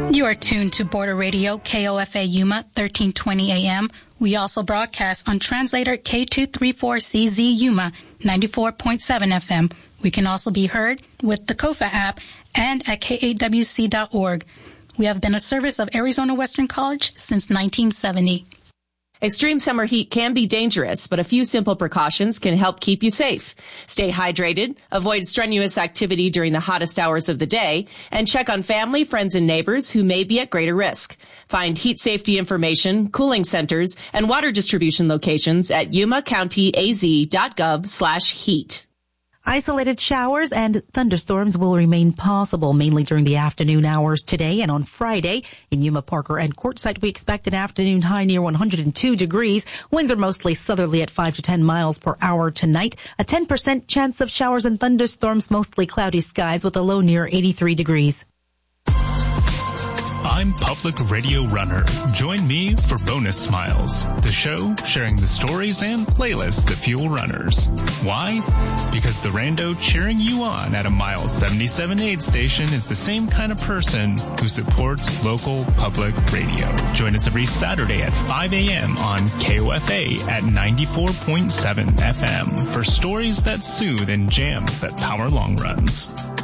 You are tuned to Border Radio, KOFA Yuma, 1320 AM. We also broadcast on translator K234CZ Yuma, 94.7 FM. We can also be heard with the KOFA app and at KAWC.org. We have been a service of Arizona Western College since 1970. Extreme summer heat can be dangerous, but a few simple precautions can help keep you safe. Stay hydrated, avoid strenuous activity during the hottest hours of the day, and check on family, friends, and neighbors who may be at greater risk. Find heat safety information, cooling centers, and water distribution locations at yumacountyaz.gov/heat. Isolated showers and thunderstorms will remain possible mainly during the afternoon hours today and on Friday. In Yuma, Parker, and Quartzsite, we expect an afternoon high near 102 degrees. Winds are mostly southerly at 5 to 10 miles per hour tonight. A 10% chance of showers and thunderstorms, mostly cloudy skies with a low near 83 degrees. I'm Public Radio Runner. Join me for Bonus Smiles, the show sharing the stories and playlists that fuel runners. Why? Because the rando cheering you on at a Mile 77 aid station is the same kind of person who supports local public radio. Join us every Saturday at 5 a.m. on KOFA at 94.7 FM for stories that soothe and jams that power long runs.